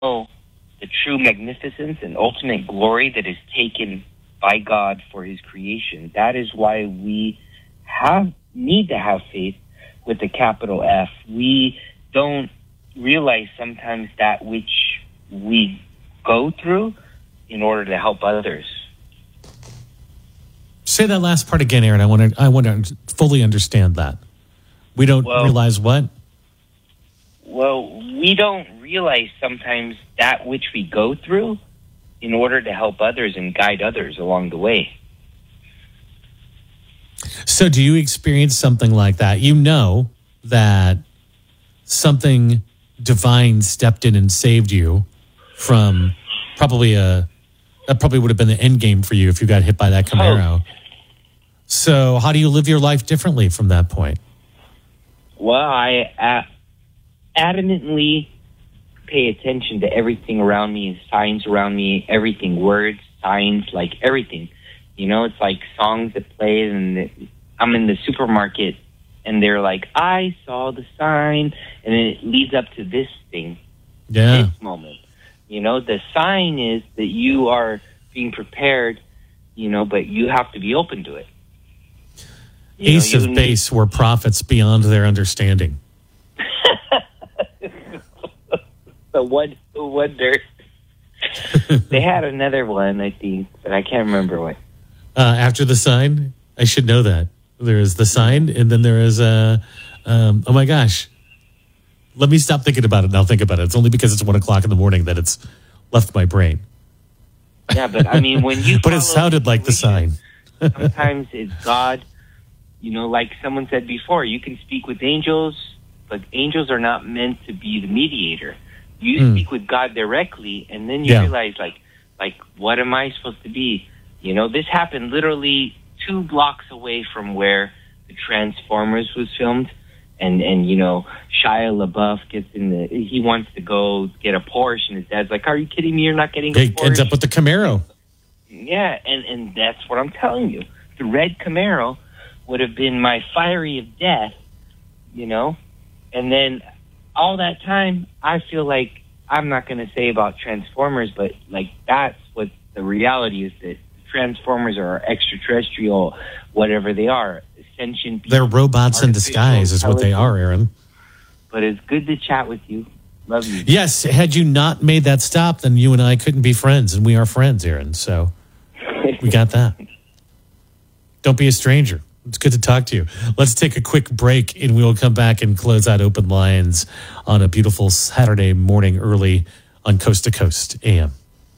know the true magnificence and ultimate glory that is taken by God for his creation. That is why we need to have faith with a capital F. We don't realize sometimes that which we go through in order to help others. Say that last part again, Aaron. I want to fully understand that. We don't realize what? Well, we don't realize sometimes that which we go through in order to help others and guide others along the way. So do you experience something like that? You know that something divine stepped in and saved you from that probably would have been the end game for you if you got hit by that Camaro. So how do you live your life differently from that point? Well, I adamantly pay attention to everything around me, signs around me, everything, words, signs, like everything. You know, it's like songs that play, and I'm in the supermarket, and they're like, I saw the sign, and then it leads up to this thing, this moment. You know, the sign is that you are being prepared, you know, but you have to be open to it. Ace of Base were prophets beyond their understanding. The wonder. They had another one, I think, but I can't remember what. After the sign? I should know that. There is the sign, and then there is oh my gosh. Let me stop thinking about it, and I'll think about it. It's only because it's 1 o'clock in the morning that it's left my brain. Yeah, but I mean, when you but it sounded like the sign. Sometimes it's God. You know, like someone said before, you can speak with angels, but angels are not meant to be the mediator. You speak with God directly, and then you realize, like, what am I supposed to be? You know, this happened literally 2 blocks away from where the Transformers was filmed. And you know, Shia LaBeouf he wants to go get a Porsche, and his dad's like, are you kidding me? You're not getting a Porsche. He ends up with the Camaro. Yeah, and that's what I'm telling you. The red Camaro would have been my fiery of death, you know? And then all that time, I feel like I'm not going to say about Transformers, but like that's what the reality is, that Transformers are extraterrestrial, whatever they are. Sentient beings. They're robots in disguise is what they are, Aaron. But it's good to chat with you. Love you. Yes, had you not made that stop, then you and I couldn't be friends, and we are friends, Aaron. So we got that. Don't be a stranger. It's good to talk to you. Let's take a quick break, and we will come back and close out Open Lines on a beautiful Saturday morning early on Coast to Coast AM.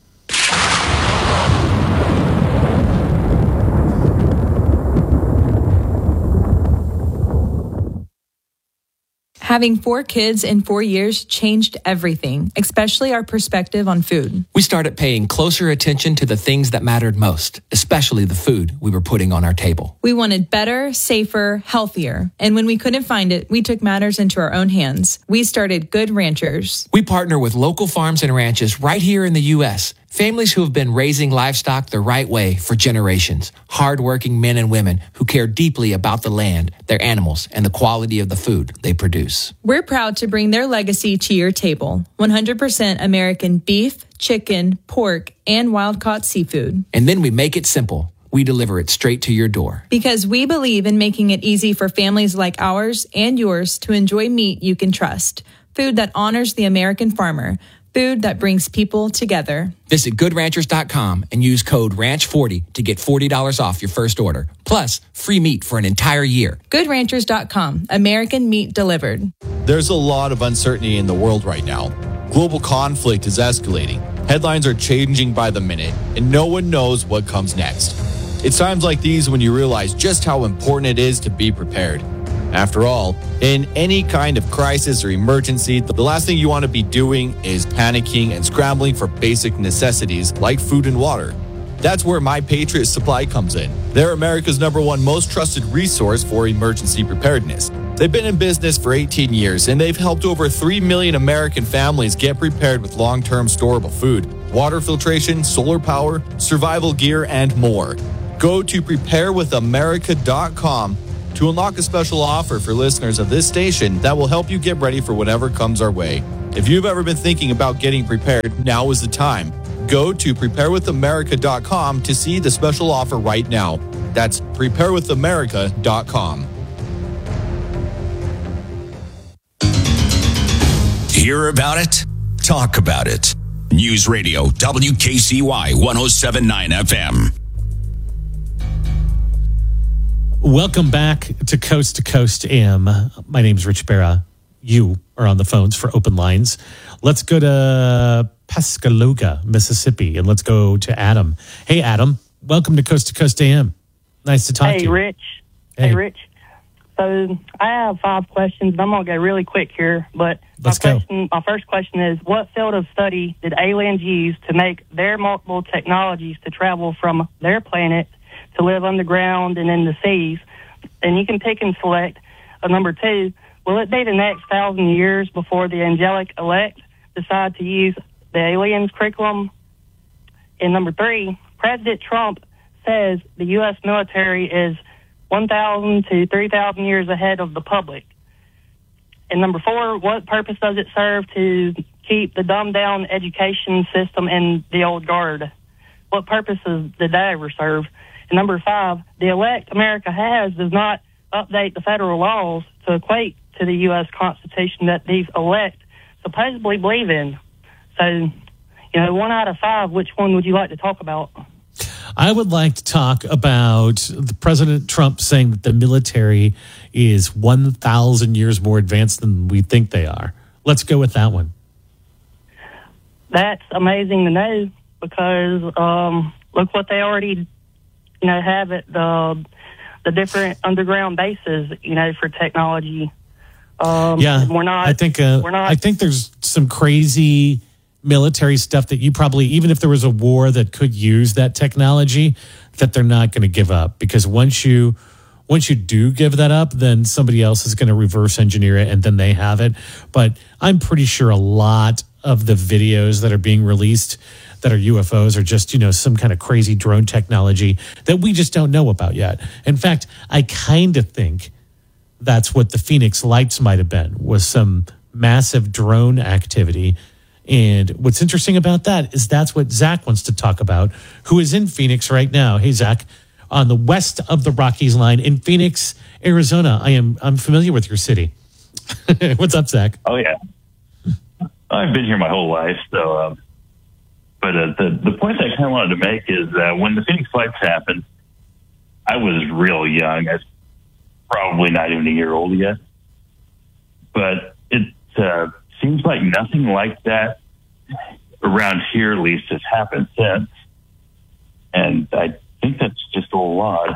Having 4 kids in 4 years changed everything, especially our perspective on food. We started paying closer attention to the things that mattered most, especially the food we were putting on our table. We wanted better, safer, healthier. And when we couldn't find it, we took matters into our own hands. We started Good Ranchers. We partner with local farms and ranches right here in the U.S., families who have been raising livestock the right way for generations. Hardworking men and women who care deeply about the land, their animals, and the quality of the food they produce. We're proud to bring their legacy to your table. 100% American beef, chicken, pork, and wild-caught seafood. And then we make it simple. We deliver it straight to your door. Because we believe in making it easy for families like ours and yours to enjoy meat you can trust. Food that honors the American farmer. Food that brings people together. Visit GoodRanchers.com and use code RANCH40 to get $40 off your first order. Plus, free meat for an entire year. GoodRanchers.com. American meat delivered. There's a lot of uncertainty in the world right now. Global conflict is escalating. Headlines are changing by the minute, and no one knows what comes next. It's times like these when you realize just how important it is to be prepared. After all, in any kind of crisis or emergency, the last thing you want to be doing is panicking and scrambling for basic necessities like food and water. That's where My Patriot Supply comes in. They're America's #1 most trusted resource for emergency preparedness. They've been in business for 18 years, and they've helped over 3 million American families get prepared with long-term storable food, water filtration, solar power, survival gear, and more. Go to preparewithamerica.com to unlock a special offer for listeners of this station that will help you get ready for whatever comes our way. If you've ever been thinking about getting prepared, now is the time. Go to preparewithamerica.com to see the special offer right now. That's preparewithamerica.com. Hear about it? Talk about it. News Radio WKCY 107.9 FM. Welcome back to Coast AM. My name is Rich Barra. You are on the phones for open lines. Let's go to Pascagoula, Mississippi, and let's go to Adam. Hey, Adam. Welcome to Coast AM. Nice to talk to you. Rich. Hey, Rich. So I have 5 questions, and I'm going to go really quick here. But Let's go. My first question is, what field of study did aliens use to make their multiple technologies to travel from their planet to live underground and in the seas? And you can pick and select. Number 2, will it be the next 1,000 years before the angelic elect decide to use the aliens curriculum? And number 3, President Trump says the U.S. military is 1,000 to 3,000 years ahead of the public. And number 4, what purpose does it serve to keep the dumbed-down education system in the old guard? What purposes did that ever serve? And number 5, the elect America has does not update the federal laws to equate to the U.S. Constitution that these elect supposedly believe in. So, 1 out of 5, which one would you like to talk about? I would like to talk about the President Trump saying that the military is 1,000 years more advanced than we think they are. Let's go with that one. That's amazing to know because look what they already, have at the different underground bases, for technology. I think there's some crazy military stuff that you probably, even if there was a war that could use that technology, that they're not going to give up, because once you do give that up, then somebody else is going to reverse engineer it and then they have it. But I'm pretty sure a lot of the videos that are being released that are UFOs are just, some kind of crazy drone technology that we just don't know about yet. In fact, I kind of think that's what the Phoenix Lights might have been, was some massive drone activity. And what's interesting about that is that's what Zach wants to talk about, who is in Phoenix right now. Hey, Zach, on the west of the Rockies line in Phoenix, Arizona. I'm familiar with your city. What's up, Zach? Oh, yeah. I've been here my whole life. So, but the point I kind of wanted to make is when the Phoenix Lights happened, I was real young. I was probably not even a year old yet. But it seems like nothing like that around here, at least, has happened since. And I think that's just a little odd.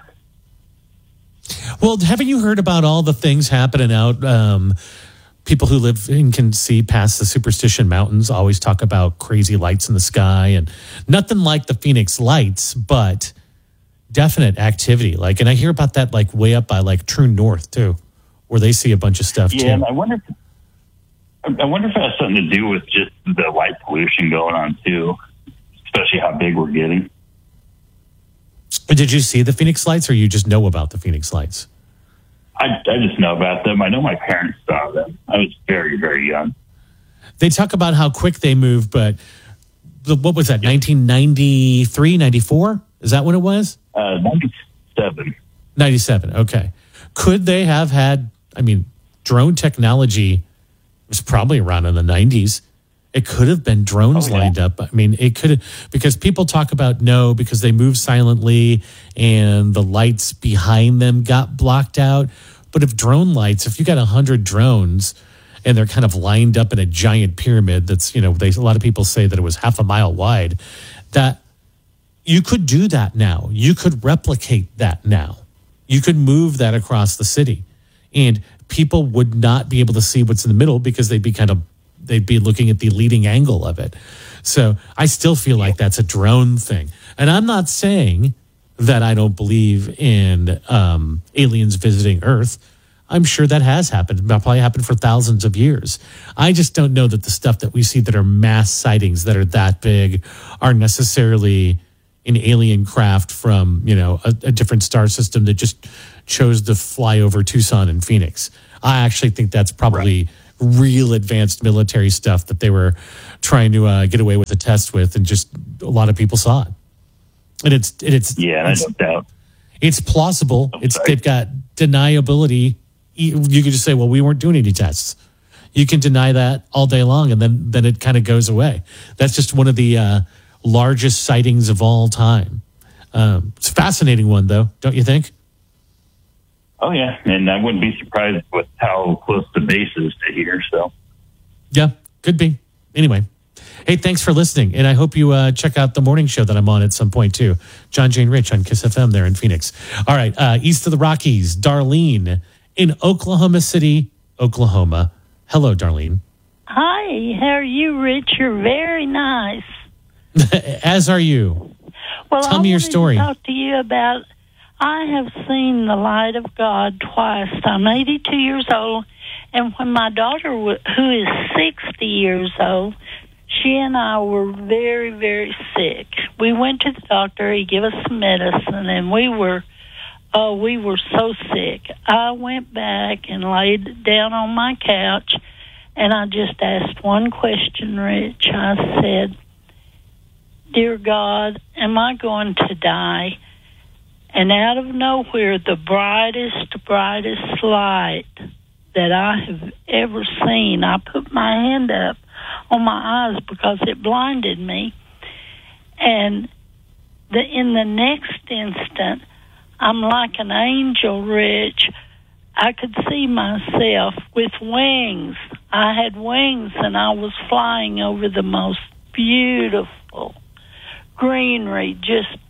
Well, haven't you heard about all the things happening out? People who live and can see past the Superstition Mountains always talk about crazy lights in the sky, and nothing like the Phoenix Lights, but definite activity. And I hear about that way up by True North too, where they see a bunch of stuff too. Yeah, and I wonder if it has something to do with just the light pollution going on too, especially how big we're getting. But did you see the Phoenix Lights, or you just know about the Phoenix Lights? I just know about them. I know my parents saw them. I was very, very young. They talk about how quick they move, but what was that, 1993, 94? Is that when it was? 97. 97, okay. Could they have had, drone technology was probably around in the 90s. It could have been drones lined up. It could have, because people talk about no, because they move silently and the lights behind them got blocked out. But if you got 100 drones and they're kind of lined up in a giant pyramid that's, a lot of people say that it was half a mile wide, that you could do that now. You could replicate that now. You could move that across the city, and people would not be able to see what's in the middle because they'd be looking at the leading angle of it. So I still feel like that's a drone thing. And I'm not saying that I don't believe in aliens visiting Earth. I'm sure that has happened. That probably happened for thousands of years. I just don't know that the stuff that we see that are mass sightings that are that big are necessarily an alien craft from, a different star system that just chose to fly over Tucson and Phoenix. I actually think that's probably real advanced military stuff that they were trying to get away with the test with, and just a lot of people saw it. And it's no doubt. It's plausible. They've got deniability. You can just say, well, we weren't doing any tests. You can deny that all day long, and then it kind of goes away. That's just one of the largest sightings of all time. It's a fascinating one, though, don't you think? Oh, yeah. And I wouldn't be surprised with how close the base is to here. So, yeah, could be. Anyway, hey, thanks for listening. And I hope you check out the morning show that I'm on at some point, too. John, Jane, Rich on KISS FM there in Phoenix. All right, east of the Rockies, Darlene in Oklahoma City, Oklahoma. Hello, Darlene. Hi, how are you, Rich? You're very nice. As are you. Well, Tell me your story. I wanted to talk to you about, I have seen the light of God twice. I'm 82 years old, and when my daughter, who is 60 years old, she and I were very, very sick. We went to the doctor. He gave us some medicine, and we were so sick. I went back and laid down on my couch, and I just asked one question, Rich. I said, Dear God, am I going to die? And out of nowhere, the brightest light that I have ever seen, I put my hand up on my eyes because it blinded me. And in the next instant, I'm like an angel, Rich. I could see myself with wings. I had wings, and I was flying over the most beautiful greenery.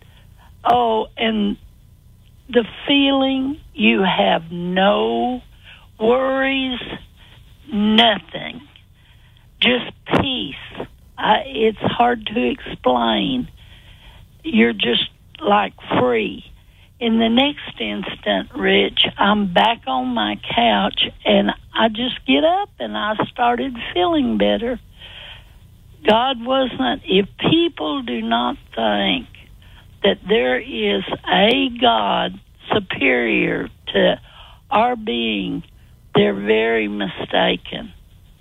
And the feeling, you have no worries, nothing, just peace. It's hard to explain. You're just like free. In the next instant, Rich, I'm back on my couch, and I just get up, and I started feeling better. God wasn't, if people do not think that there is a God superior to our being, they're very mistaken.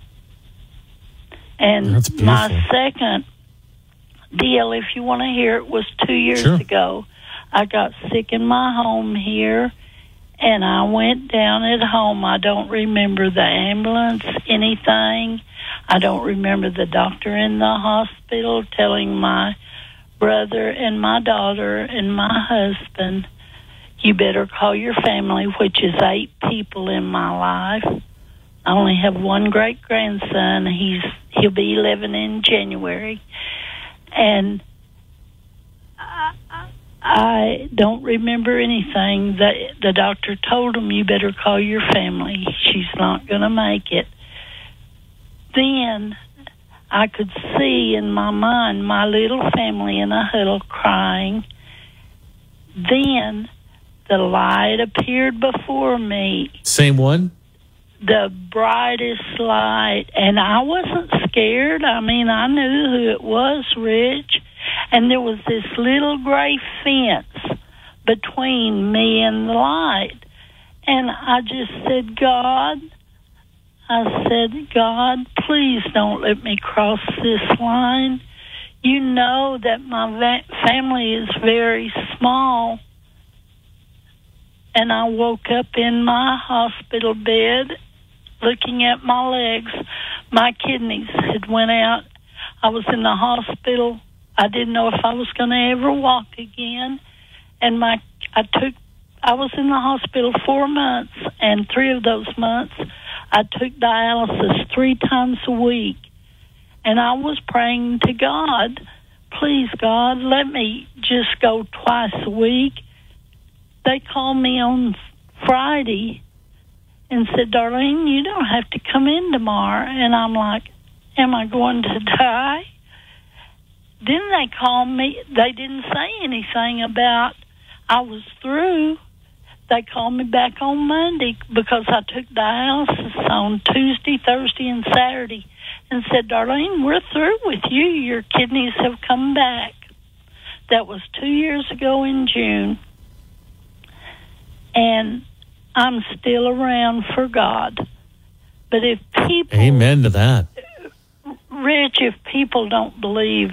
And my second deal, if you want to hear it, was 2 years ago. I got sick in my home here, and I went down at home. I don't remember the ambulance, anything. I don't remember the doctor in the hospital telling my brother and my daughter and my husband, you better call your family, which is 8 people in my life. I only have one great-grandson. He'll be 11 in January. And I don't remember anything. The doctor told him, you better call your family. She's not going to make it. Then I could see in my mind my little family in a huddle crying. Then the light appeared before me. Same one? The brightest light. And I wasn't scared. I mean, I knew who it was, Rich. And there was this little gray fence between me and the light. And I just said, God, please don't let me cross this line. You know that my family is very small. And I woke up in my hospital bed looking at my legs. My kidneys had went out. I was in the hospital. I didn't know if I was going to ever walk again. And I was in the hospital 4 months, and 3 of those months I took dialysis 3 times a week. And I was praying to God, please, God, let me just go twice a week. They called me on Friday and said, Darlene, you don't have to come in tomorrow. And I'm like, am I going to die? Then they called me. They didn't say anything about I was through. They called me back on Monday because I took dialysis on Tuesday, Thursday, and Saturday and said, Darlene, we're through with you. Your kidneys have come back. That was 2 years ago in June. And I'm still around for God. But if people, Amen to that. Rich, if people don't believe